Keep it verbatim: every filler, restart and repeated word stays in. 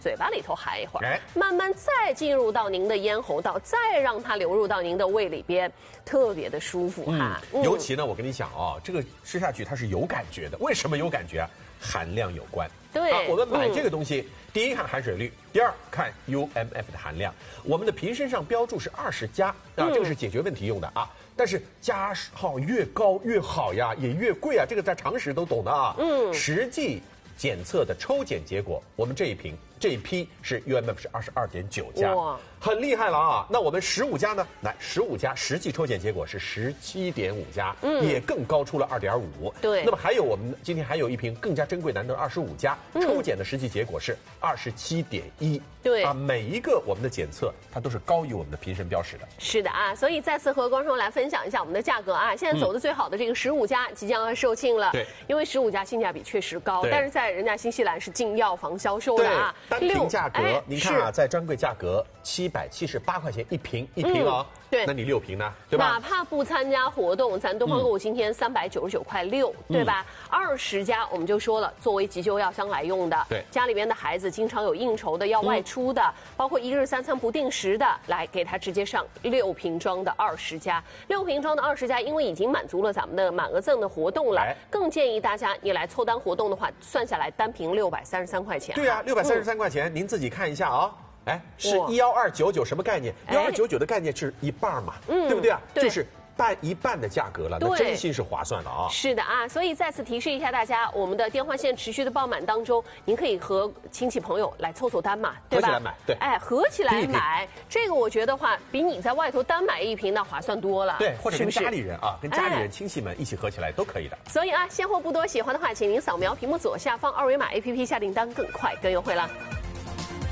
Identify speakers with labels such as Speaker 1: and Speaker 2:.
Speaker 1: 嘴巴里头含一会儿，
Speaker 2: 哎、
Speaker 1: 慢慢再进入到您的咽喉道，再让它流入到您的胃里边，特别的舒服哈。
Speaker 2: 嗯嗯、尤其呢，我跟你讲啊，这个吃下去它是有感觉的。为什么有感觉啊？含量有关。
Speaker 1: 对、
Speaker 2: 啊，我们买这个东西，嗯、第一看含水率，第二看 U M F 的含量。我们的瓶身上标注是二十加啊，嗯、这个是解决问题用的啊。但是加号越高越好呀，也越贵啊，这个在常识都懂的啊。嗯，实际检测的抽检结果，我们这一瓶这一批是 U M F 是二十二点九加，很厉害了啊。那我们十五加呢？来，十五加实际抽检结果是十七点五加，嗯，也更高出了二点五。
Speaker 1: 对。
Speaker 2: 那么还有我们今天还有一瓶更加珍贵难得二十五加，抽检的实际结果是二十七点一。
Speaker 1: 对
Speaker 2: 啊，每一个我们的检测它都是高于我们的瓶身标识的。
Speaker 1: 是的啊，所以再次和观众来分享一下我们的价格啊。现在走的最好的这个十五加即将要售罄了，
Speaker 2: 对，
Speaker 1: 因为十五加性价比确实高，但是在人家新西兰是进药房销售的啊。
Speaker 2: 单瓶价格，哎、您看啊，在专柜价格七百七十八块钱一瓶，一瓶啊、哦嗯。对，那你六瓶呢？对吧？
Speaker 1: 哪怕不参加活动，咱东方购物今天三百九十九块六，对吧？二十加我们就说了，作为急救药箱来用的，
Speaker 2: 对，
Speaker 1: 家里边的孩子经常有应酬的，要外出的，嗯、包括一日三餐不定时的，来给他直接上六瓶装的二十加，六瓶装的二十加，因为已经满足了咱们的满额赠的活动了，哎、更建议大家你来凑单活动的话，算下来单瓶六百三十三块钱。
Speaker 2: 对啊，六百三十三块钱，嗯、您自己看一下啊。哎，是一幺二九九什么概念？幺二九九的概念是一半嘛，嗯，对不对啊？
Speaker 1: 对，
Speaker 2: 就是半一半的价格了，那真心是划算了啊！
Speaker 1: 是的啊，所以再次提示一下大家，我们的电话线持续的爆满当中，您可以和亲戚朋友来凑凑单嘛，对吧？
Speaker 2: 合起来买，对，
Speaker 1: 哎，合起来买，这个我觉得话比你在外头单买一瓶那划算多了，
Speaker 2: 对，或者跟家里人啊，跟家里人、亲戚们一起合起来都可以的。
Speaker 1: 所以啊，闲货不多，喜欢的话，请您扫描屏幕左下方二维码 A P P 下订单，更快更优惠了。